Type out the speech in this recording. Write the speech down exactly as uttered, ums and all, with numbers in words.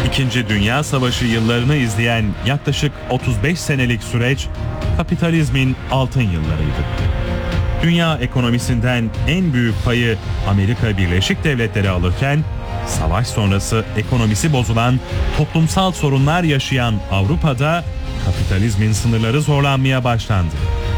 İkinci Dünya Savaşı yıllarını izleyen yaklaşık otuz beş senelik süreç kapitalizmin altın yıllarıydı. Dünya ekonomisinden en büyük payı Amerika Birleşik Devletleri alırken, savaş sonrası ekonomisi bozulan, toplumsal sorunlar yaşayan Avrupa'da kapitalizmin sınırları zorlanmaya başlandı.